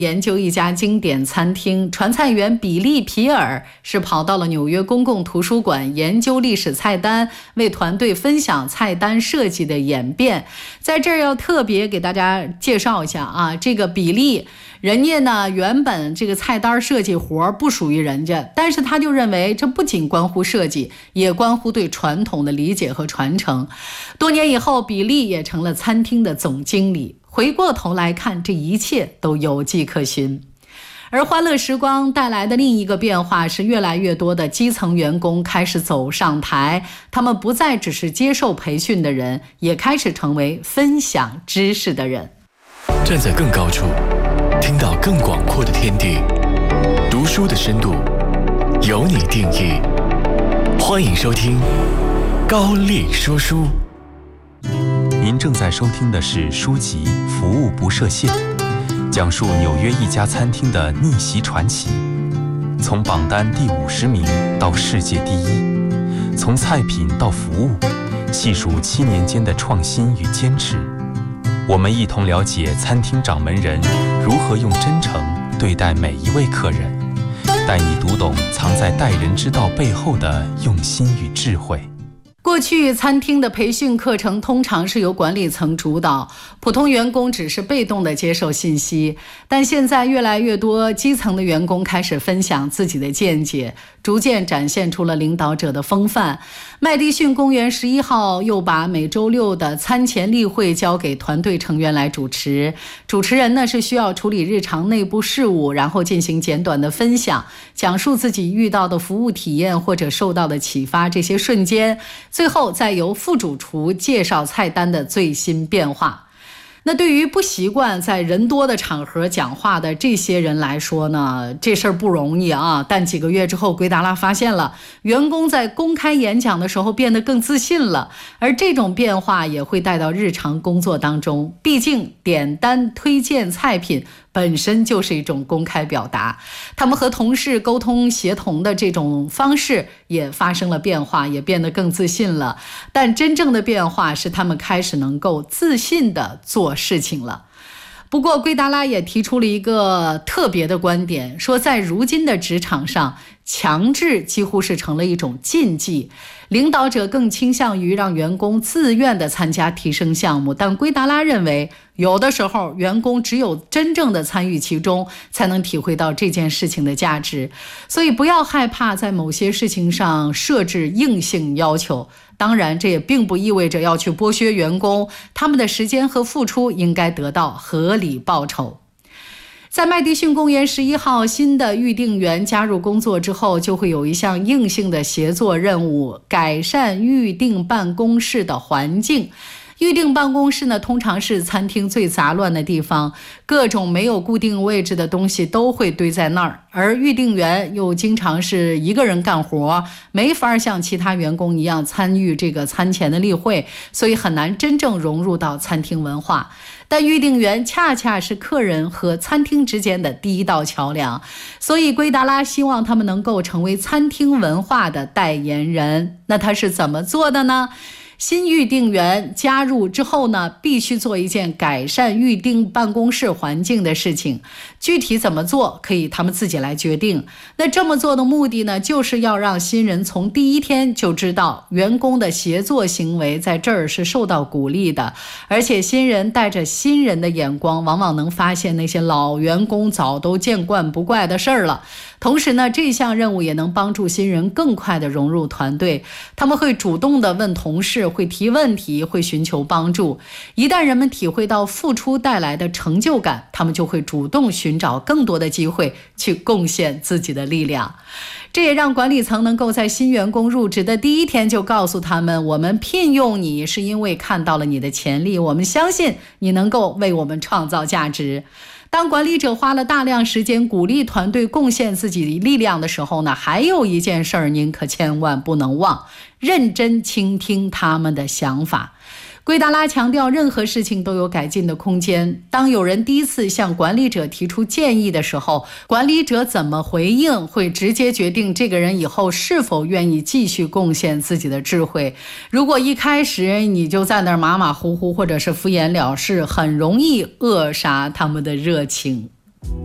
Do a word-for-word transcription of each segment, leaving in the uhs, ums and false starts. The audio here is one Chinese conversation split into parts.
研究一家经典餐厅，传菜员比利·皮尔是跑到了纽约公共图书馆研究历史菜单，为团队分享菜单设计的演变。在这儿要特别给大家介绍一下啊，这个比利人家呢原本这个菜单设计活不属于人家，但是他就认为这不仅关乎设计，也关乎对传统的理解和传承。多年以后，比利也成了餐厅的总经理。回过头来看，这一切都有迹可循。而欢乐时光带来的另一个变化是，越来越多的基层员工开始走上台，他们不再只是接受培训的人，也开始成为分享知识的人。 站在更高处，听到更广阔的天地，读书的深度由你定义。欢迎收听高力说书。 您正在收听的是书籍《服务不设限》，讲述纽约一家餐厅的逆袭传奇，从榜单第五十名到世界第一，从菜品到服务，细数七年间的创新与坚持。我们一同了解餐厅掌门人如何用真诚对待每一位客人，带你读懂藏在待人之道背后的用心与智慧。 过去餐厅的培训课程通常是由管理层主导，普通员工只是被动的接受信息。但现在越来越多基层的员工开始分享自己的见解，逐渐展现出了领导者的风范。麦迪逊公园十一号又把每周六的餐前例会交给团队成员来主持，主持人呢是需要处理日常内部事务，然后进行简短的分享，讲述自己遇到的服务体验或者受到的启发这些瞬间，最后再由副主厨介绍菜单的最新变化。那对于不习惯在人多的场合讲话的这些人来说呢，这事儿不容易啊。但几个月之后，圭达拉发现了员工在公开演讲的时候变得更自信了，而这种变化也会带到日常工作当中。毕竟点单推荐菜品本身就是一种公开表达，他们和同事沟通协同的这种方式也发生了变化，也变得更自信了。但真正的变化是他们开始能够自信地做事情了。不过圭达拉也提出了一个特别的观点，说在如今的职场上，强制几乎是成了一种禁忌，领导者更倾向于让员工自愿地参加提升项目，但圭达拉认为有的时候员工只有真正的参与其中，才能体会到这件事情的价值。所以不要害怕在某些事情上设置硬性要求，当然这也并不意味着要去剥削员工，他们的时间和付出应该得到合理报酬。在麦迪逊公园十一号新的预订员加入工作之后，就会有一项硬性的协作任务，改善预订办公室的环境。预订办公室呢，通常是餐厅最杂乱的地方，各种没有固定位置的东西都会堆在那儿，而预订员又经常是一个人干活，没法像其他员工一样参与这个餐前的例会，所以很难真正融入到餐厅文化。但预订员恰恰是客人和餐厅之间的第一道桥梁，所以圭达拉希望他们能够成为餐厅文化的代言人。那他是怎么做的呢？新预订员加入之后呢，必须做一件改善预订办公室环境的事情。具体怎么做，可以他们自己来决定。那这么做的目的呢，就是要让新人从第一天就知道员工的协作行为在这儿是受到鼓励的，而且新人带着新人的眼光，往往能发现那些老员工早都见惯不怪的事儿了。同时呢，这项任务也能帮助新人更快地融入团队，他们会主动地问同事，会提问题，会寻求帮助。一旦人们体会到付出带来的成就感，他们就会主动寻找更多的机会去贡献自己的力量。这也让管理层能够在新员工入职的第一天就告诉他们，我们聘用你是因为看到了你的潜力，我们相信你能够为我们创造价值。当管理者花了大量时间鼓励团队贡献自己力量的时候呢，还有一件事儿您可千万不能忘，认真倾听他们的想法。圭达拉强调，任何事情都有改进的空间。当有人第一次向管理者提出建议的时候，管理者怎么回应，会直接决定这个人以后是否愿意继续贡献自己的智慧。如果一开始你就在那儿马马虎虎，或者是敷衍了事，很容易扼杀他们的热情。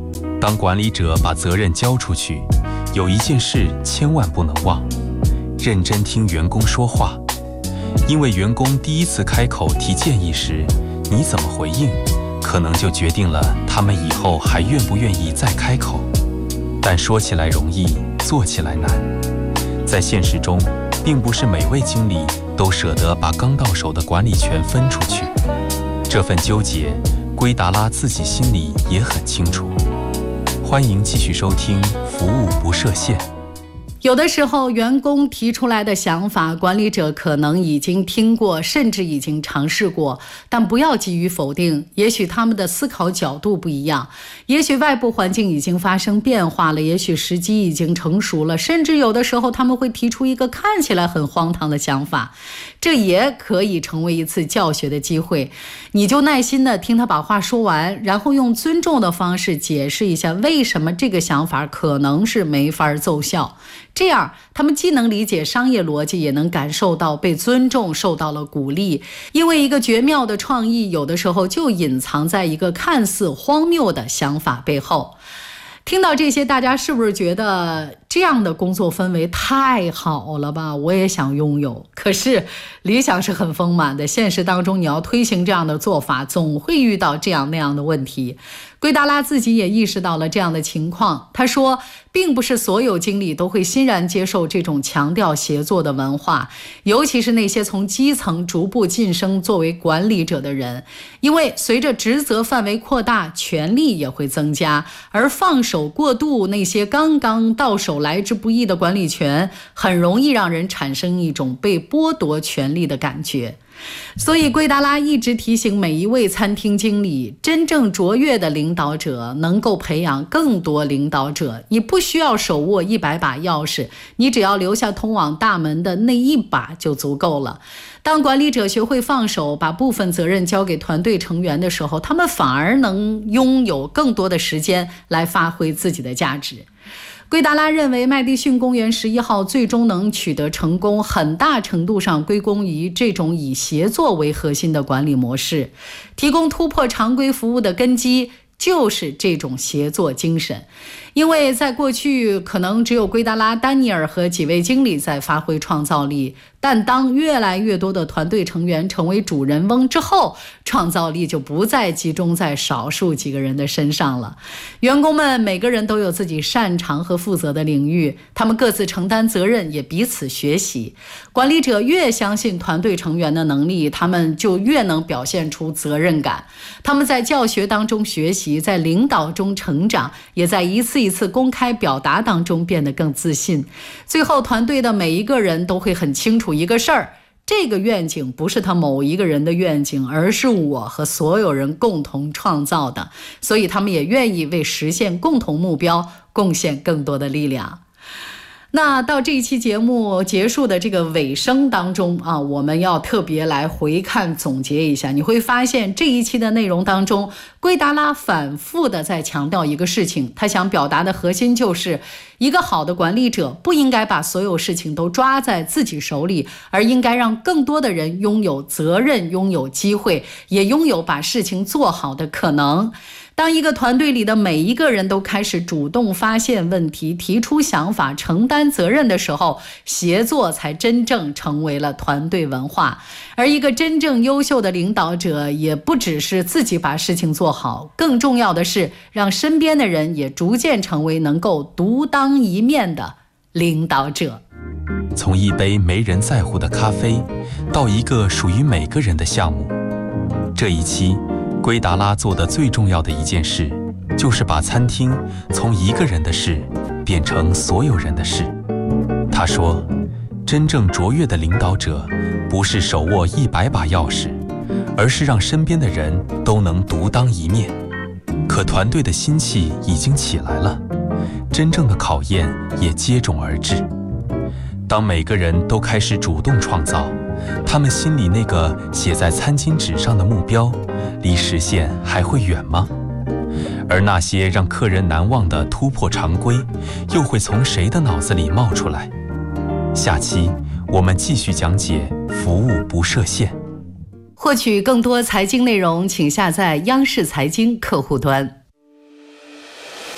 当管理者把责任交出去，有一件事千万不能忘：认真听员工说话。因为员工第一次开口提建议时，你怎么回应，可能就决定了他们以后还愿不愿意再开口。但说起来容易，做起来难。在现实中，并不是每位经理都舍得把刚到手的管理权分出去。这份纠结，圭达拉自己心里也很清楚。欢迎继续收听服务不设限。 有的时候，员工提出来的想法，管理者可能已经听过，甚至已经尝试过，但不要急于否定。也许他们的思考角度不一样，也许外部环境已经发生变化了，也许时机已经成熟了，甚至有的时候他们会提出一个看起来很荒唐的想法，这也可以成为一次教学的机会。你就耐心地听他把话说完，然后用尊重的方式解释一下为什么这个想法可能是没法奏效。这样他们既能理解商业逻辑，也能感受到被尊重，受到了鼓励。因为一个绝妙的创意，有的时候就隐藏在一个看似荒谬的想法背后。听到这些，大家是不是觉得这样的工作氛围太好了吧？我也想拥有。可是理想是很丰满的，现实当中你要推行这样的做法，总会遇到这样那样的问题。圭达拉自己也意识到了这样的情况，他说并不是所有经理都会欣然接受这种强调协作的文化，尤其是那些从基层逐步晋升作为管理者的人，因为随着职责范围扩大，权力也会增加，而放手过度那些刚刚到手来之不易的管理权，很容易让人产生一种被剥夺权力的感觉。所以圭达拉一直提醒每一位餐厅经理，真正卓越的领导者能够培养更多领导者。你不需要手握一百把钥匙，你只要留下通往大门的那一把就足够了。当管理者学会放手，把部分责任交给团队成员的时候，他们反而能拥有更多的时间来发挥自己的价值。圭达拉认为麦迪逊公园十一号最终能取得成功，很大程度上归功于这种以协作为核心的管理模式。提供突破常规服务的根基就是这种协作精神。因为在过去可能只有圭达拉、丹尼尔和几位经理在发挥创造力，但当越来越多的团队成员成为主人翁之后，创造力就不再集中在少数几个人的身上了。员工们每个人都有自己擅长和负责的领域，他们各自承担责任，也彼此学习。管理者越相信团队成员的能力，他们就越能表现出责任感。他们在教学当中学习，在领导中成长，也在一次一次公开表达当中变得更自信。最后团队的每一个人都会很清楚一个事儿，这个愿景不是他某一个人的愿景，而是我和所有人共同创造的，所以他们也愿意为实现共同目标贡献更多的力量。那到这一期节目结束的这个尾声当中啊，我们要特别来回看总结一下，你会发现这一期的内容当中，圭达拉反复的在强调一个事情，他想表达的核心就是一个好的管理者不应该把所有事情都抓在自己手里，而应该让更多的人拥有责任，拥有机会，也拥有把事情做好的可能。当一个团队里的每一个人都开始主动发现问题，提出想法，承担责任的时候，协作才真正成为了团队文化。而一个真正优秀的领导者，也不只是自己把事情做好，更重要的是让身边的人也逐渐成为能够独当一面的领导者。 从一杯没人在乎的咖啡，到一个属于每个人的项目，这一期圭达拉做的最重要的一件事，就是把餐厅从一个人的事变成所有人的事。他说，真正卓越的领导者不是手握一百把钥匙，而是让身边的人都能独当一面。可团队的心气已经起来了，真正的考验也接踵而至。当每个人都开始主动创造，他们心里那个写在餐巾纸上的目标，离实现还会远吗？而那些让客人难忘的突破常规，又会从谁的脑子里冒出来？下期我们继续讲解服务不设限。 获取更多财经内容，请下载央视财经客户端。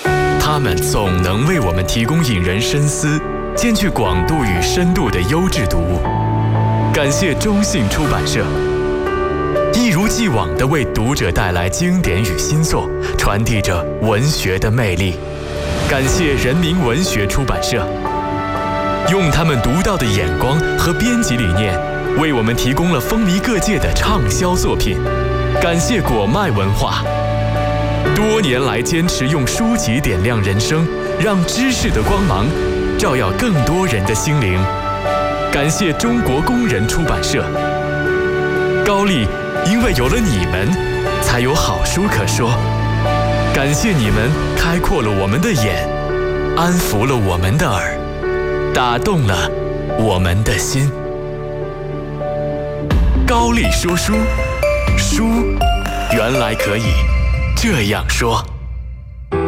他们总能为我们提供引人深思、兼具广度与深度的优质读物。感谢中信出版社，一如既往地为读者带来经典与新作，传递着文学的魅力。感谢人民文学出版社，用他们独到的眼光和编辑理念，为我们提供了风靡各界的畅销作品。感谢果麦文化，多年来坚持用书籍点亮人生，让知识的光芒照耀更多人的心灵。感谢中国工人出版社，高丽因为有了你们，才有好书可说。感谢你们开阔了我们的眼，安抚了我们的耳，打动了我们的心。高丽说书，书原来可以这样说。